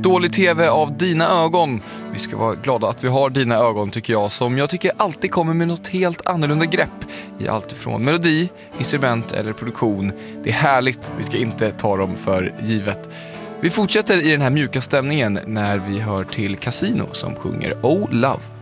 Dålig tv av Dina ögon. Vi ska vara glada att vi har Dina ögon, tycker jag, som jag tycker alltid kommer med något helt annorlunda grepp i allt ifrån melodi, instrument eller produktion. Det är härligt, vi ska inte ta dem för givet. Vi fortsätter i den här mjuka stämningen när vi hör till Casino som sjunger Oh Love.